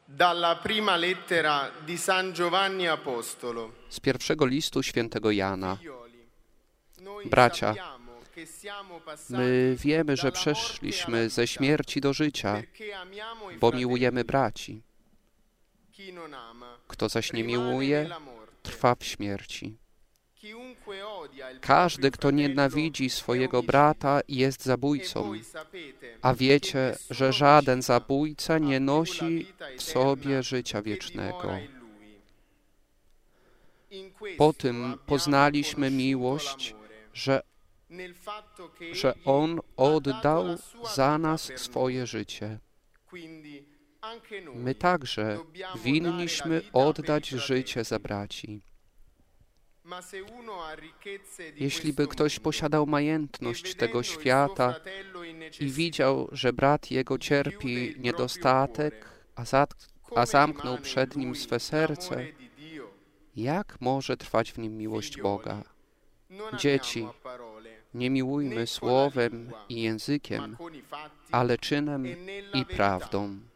Dalla prima lettera di San Giovanni Apostolo. Z pierwszego listu świętego Jana. Bracia, my wiemy, że przeszliśmy ze śmierci do życia, bo miłujemy braci. Kto zaś nie miłuje, trwa w śmierci. Każdy, kto nienawidzi swojego brata, jest zabójcą, a wiecie, że żaden zabójca nie nosi w sobie życia wiecznego. Po tym poznaliśmy miłość, że On oddał za nas swoje życie. My także winniśmy oddać życie za braci. Jeśli by ktoś posiadał majętność tego świata i widział, że brat jego cierpi niedostatek, a zamknął przed nim swe serce, jak może trwać w nim miłość Boga? Dzieci, nie miłujmy słowem i językiem, ale czynem i prawdą.